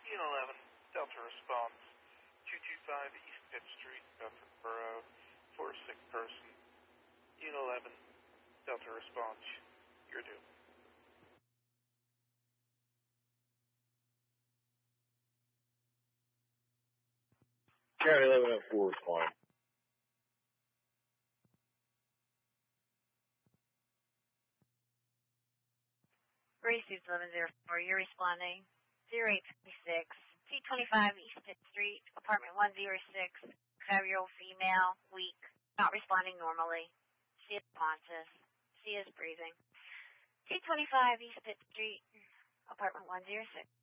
11, Delta response, 225 East Pitt Street, Bedford Borough, for a sick person. 11, Delta response, you're due. County 1104 respond. Racers 1104, you're responding. 0856, 225 East Pitt Street, apartment 106, 5-year-old female, weak, not responding normally. She is conscious. She is breathing. 225 East Pitt Street, apartment 106.